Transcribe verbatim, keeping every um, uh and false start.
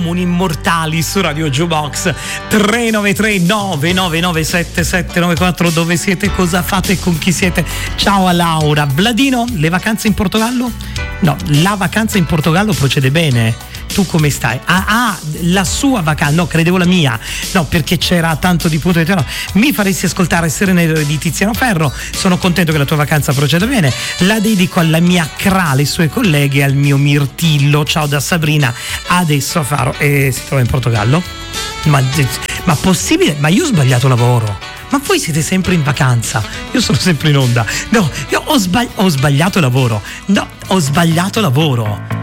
Un immortali su Radio Jukebox. Tre nove tre nove nove nove sette sette nove quattro. Dove siete, cosa fate, con chi siete? Ciao a Laura. Vladino, le vacanze in Portogallo? No, la vacanza in Portogallo procede bene. Tu come stai? Ah, ah, la sua vacanza, no, credevo la mia, no, perché c'era tanto di punto di terra. Mi faresti ascoltare Serenade di Tiziano Ferro. Sono contento che la tua vacanza proceda bene. La dedico alla mia Cra, alle sue colleghe e al mio Mirtillo. Ciao da Sabrina. Adesso a Faro. E si trova in Portogallo? Ma, ma possibile? Ma io ho sbagliato lavoro. Ma voi siete sempre in vacanza, io sono sempre in onda. No, io ho, sbagli- ho sbagliato lavoro. No, ho sbagliato lavoro.